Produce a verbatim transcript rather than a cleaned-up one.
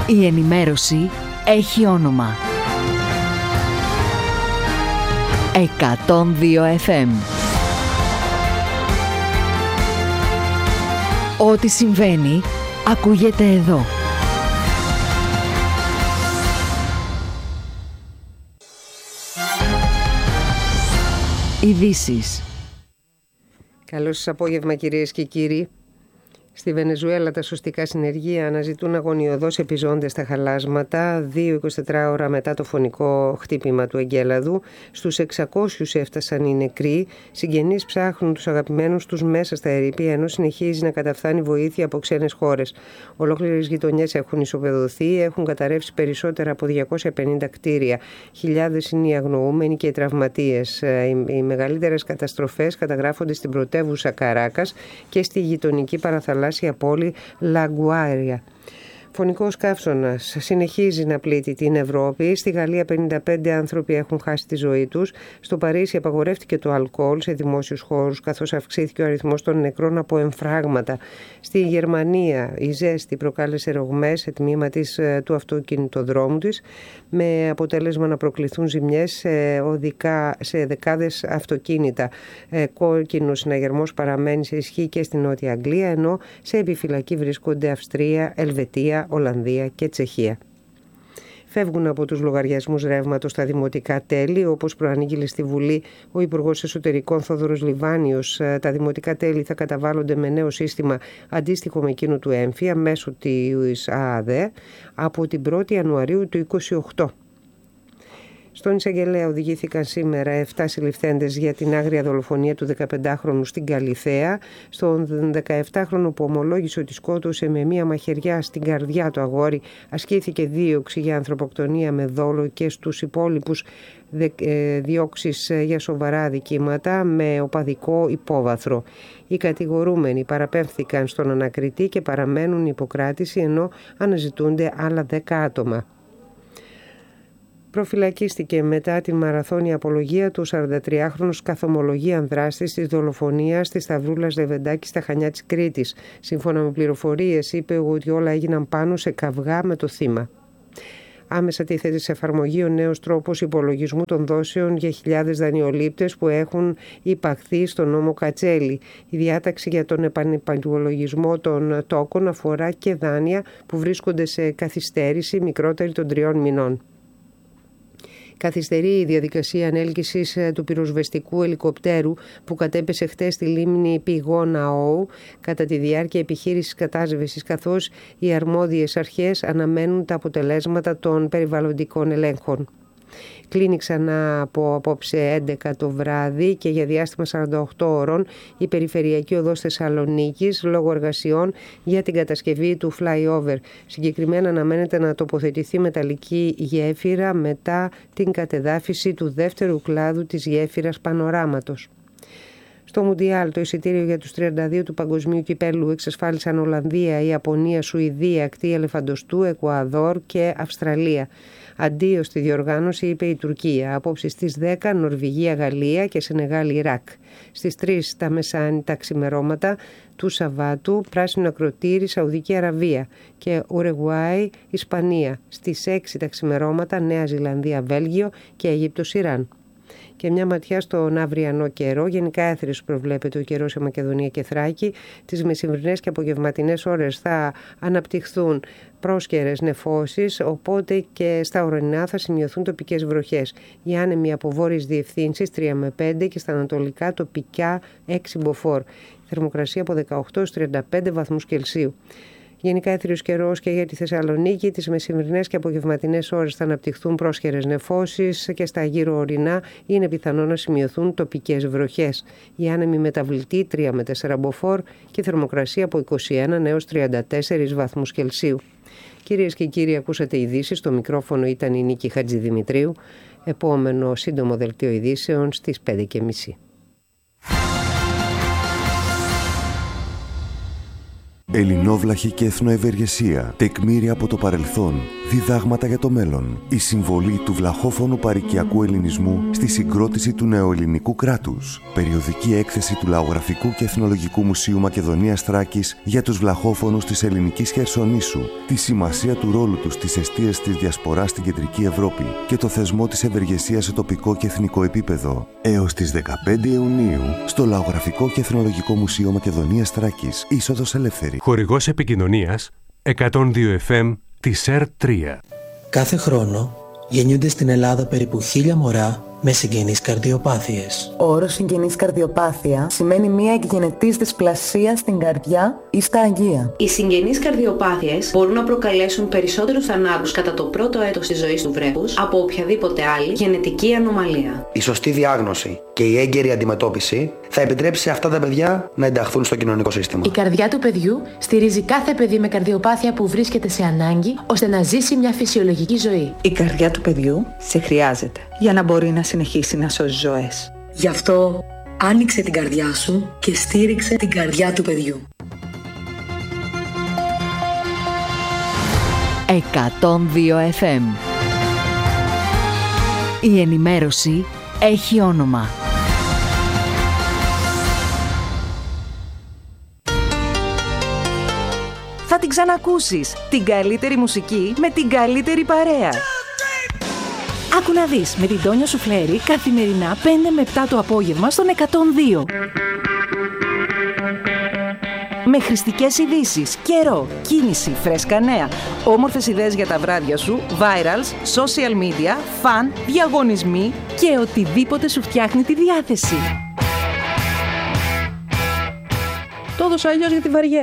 Η ενημέρωση έχει όνομα. εκατόν δύο εφ εμ. Ό,τι συμβαίνει, ακούγεται εδώ. Ειδήσεις. Καλό σας απόγευμα, κυρίες και κύριοι. Στη Βενεζουέλα τα σωστικά συνεργεία αναζητούν αγωνιωδώς επιζώντες στα χαλάσματα δύο εικοσιτέσσερις ώρα μετά το φωνικό χτύπημα του εγκέλαδου. Στους εξακόσιους έφτασαν οι νεκροί. Συγγενείς ψάχνουν τους αγαπημένους τους μέσα στα ερείπια, ενώ συνεχίζει να καταφθάνει βοήθεια από ξένες χώρες. Ολόκληρες γειτονιές έχουν ισοπεδωθεί, έχουν καταρρεύσει περισσότερα από διακόσια πενήντα κτίρια. Χιλιάδες είναι οι αγνοούμενοι και οι τραυματίες. Οι μεγαλύτερες καταστροφές καταγράφονται στην πρωτεύουσα Καράκας και στη γειτονική παραθαλάσσια πόλη Λαγκουάρια. Φωνικός καύσωνας συνεχίζει να πλήττει την Ευρώπη. Στη Γαλλία πενήντα πέντε άνθρωποι έχουν χάσει τη ζωή τους. Στο Παρίσι απαγορεύτηκε το αλκοόλ σε δημόσιους χώρους, καθώς αυξήθηκε ο αριθμός των νεκρών από εμφράγματα. Στη Γερμανία η ζέστη προκάλεσε ρογμές σε τμήμα της, του αυτοκινητοδρόμου της, με αποτέλεσμα να προκληθούν ζημιές σε, οδικά, σε δεκάδες αυτοκίνητα. Ε, κόκκινος συναγερμός παραμένει σε ισχύ και στην Νότια Αγγλία, ενώ σε επιφυλακή βρίσκονται Αυστρία, Ελβετία, Ολλανδία και Τσεχία. Φεύγουν από τους λογαριασμούς ρεύματος τα δημοτικά τέλη, όπως προανήγγειλε στη Βουλή ο Υπουργός Εσωτερικών Θόδωρος Λιβάνιος. Τα δημοτικά τέλη θα καταβάλλονται με νέο σύστημα αντίστοιχο με εκείνο του έμφυα μέσω της ΑΑΔΕ από την πρώτη Ιανουαρίου του είκοσι οκτώ. Στον εισαγγελέα οδηγήθηκαν σήμερα επτά συλληφθέντες για την άγρια δολοφονία του δεκαπεντάχρονου στην Καλιθέα. Στον δεκαεπτάχρονο που ομολόγησε ότι σκότωσε με μία μαχαιριά στην καρδιά το αγόρι, ασκήθηκε δίωξη για ανθρωποκτονία με δόλο και στους υπόλοιπους διώξεις για σοβαρά αδικήματα με οπαδικό υπόβαθρο. Οι κατηγορούμενοι παραπέμφθηκαν στον ανακριτή και παραμένουν υποκράτηση, ενώ αναζητούνται άλλα δέκα άτομα. Προφυλακίστηκε μετά τη μαραθώνια απολογία του σαραντατριάχρονου καθομολογίαν δράστης της δολοφονίας της Σταυρούλας Λεβεντάκη στα Χανιά της Κρήτης. Σύμφωνα με πληροφορίες, είπε ότι όλα έγιναν πάνω σε καυγά με το θύμα. Άμεσα τίθεται σε εφαρμογή ο νέος τρόπος υπολογισμού των δόσεων για χιλιάδες δανειολήπτες που έχουν υπαχθεί στον νόμο Κατσέλη. Η διάταξη για τον επανυπολογισμό των τόκων αφορά και δάνεια που βρίσκονται σε καθυστέρηση μικρότερη των τριών μηνών. Καθυστερεί η διαδικασία ανέλκυσης του πυροσβεστικού ελικοπτέρου που κατέπεσε χτες στη λίμνη Πηγώνα Όου κατά τη διάρκεια επιχείρησης κατάσβεσης, καθώς οι αρμόδιες αρχές αναμένουν τα αποτελέσματα των περιβαλλοντικών ελέγχων. Κλείνει ξανά από απόψε έντεκα το βράδυ και για διάστημα σαράντα οκτώ ώρων η περιφερειακή οδός Θεσσαλονίκης λόγω εργασιών για την κατασκευή του flyover. Συγκεκριμένα αναμένεται να τοποθετηθεί μεταλλική γέφυρα μετά την κατεδάφιση του δεύτερου κλάδου της γέφυρας Πανοράματος. Στο Μουντιάλ, το εισιτήριο για τους τριάντα δύο του Παγκοσμίου Κυπέλλου εξασφάλισαν Ολλανδία, Ιαπωνία, Σουηδία, Ακτή Ελεφαντοστού, Εκουαδόρ και Αυστραλία. Αντίο στη διοργάνωση είπε η Τουρκία. Απόψε στις δέκα Νορβηγία, Γαλλία και Σενεγάλη, Ιράκ. Στις τρεις τα μεσάνυχτα ξημερώματα του Σαββάτου πράσινο ακροτήρι Σαουδική Αραβία και Ουρεγουάη, Ισπανία. Στις έξι τα ξημερώματα Νέα Ζηλανδία, Βέλγιο και Αίγυπτος, Ιράν. Και μια ματιά στον αυριανό καιρό. Γενικά έθριος προβλέπεται ο καιρός σε Μακεδονία και Θράκη. Τις μεσημβρινές και απογευματινές ώρες θα αναπτυχθούν πρόσκαιρες νεφώσεις, οπότε και στα ορεινά θα σημειωθούν τοπικές βροχές. Οι άνεμοι από βόρειες διευθύνσεις τρία με πέντε και στα ανατολικά τοπικά έξι μποφόρ. Θερμοκρασία από δεκαοκτώ έως τριάντα πέντε βαθμούς Κελσίου. Γενικά έθριος καιρός και για τη Θεσσαλονίκη. Τις μεσημβρινές και απογευματινές ώρες θα αναπτυχθούν πρόσχερες νεφώσεις και στα γύρω ορεινά είναι πιθανό να σημειωθούν τοπικές βροχές. Οι άνεμοι μεταβλητοί τρία με τέσσερα μποφόρ και θερμοκρασία από είκοσι ένα έως τριάντα τέσσερα βαθμούς Κελσίου. Κυρίες και κύριοι, ακούσατε ειδήσεις. Στο μικρόφωνο ήταν η Νίκη Χατζηδημητρίου. Επόμενο σύντομο δελτίο ειδήσεων στις πέντε και μισή. Ελληνόβλαχη και εθνοευεργεσία. Τεκμήρια από το παρελθόν. Διδάγματα για το μέλλον. Η συμβολή του βλαχόφωνου παροικιακού ελληνισμού στη συγκρότηση του νεοελληνικού κράτους. Περιοδική έκθεση του Λαογραφικού και Εθνολογικού Μουσείου Μακεδονίας Θράκης για τους βλαχόφωνους της ελληνικής Χερσονήσου. Τη σημασία του ρόλου τους στις εστίες της διασποράς στην Κεντρική Ευρώπη και το θεσμό της ευεργεσίας σε τοπικό και εθνικό επίπεδο. Έως τις δεκαπέντε Ιουνίου στο Λαογραφικό και Εθνολογικό Μουσείο Μακεδονίας Θράκης. Είσοδος ελεύθερη. Χορηγός επικοινωνίας εκατόν δύο εφ εμ της ΕΡ τρία. Κάθε χρόνο γεννιούνται στην Ελλάδα περίπου χίλια μωρά με συγγενείς καρδιοπάθειες. Ο όρος συγγενής καρδιοπάθεια σημαίνει μια εκγενετής δυσπλασία στην καρδιά ή στα αγεία. Οι συγγενείς καρδιοπάθειες μπορούν να προκαλέσουν περισσότερους θανάτους κατά το πρώτο έτος της ζωής του βρέφους από οποιαδήποτε άλλη γενετική ανομαλία. Η σωστή διάγνωση και η έγκαιρη αντιμετώπιση θα επιτρέψει σε αυτά τα παιδιά να ενταχθούν στο κοινωνικό σύστημα. Η καρδιά του παιδιού στηρίζει κάθε παιδί με καρδιοπάθεια που βρίσκεται σε ανάγκη ώστε να ζήσει μια φυσιολογική ζωή. Η καρδιά του παιδιού σε χρειάζεται για να μπορεί να συνεχίσει να σώζει ζωές. Γι' αυτό άνοιξε την καρδιά σου και στήριξε την καρδιά του παιδιού. εκατόν δύο εφ εμ. Η ενημέρωση έχει όνομα. Θα την ξανακούσεις. Την καλύτερη μουσική με την καλύτερη παρέα. Άκου να δεις με την Τόνια Σουφλέρη καθημερινά πέντε με επτά το απόγευμα στον εκατόν δύο. Με χρηστικές ειδήσεις, καιρό, κίνηση, φρέσκα νέα, όμορφες ιδέες για τα βράδια σου, virals, social media, φαν, διαγωνισμοί και οτιδήποτε σου φτιάχνει τη διάθεση. Το έδωσα αλλιώς γιατί βαριέμαι.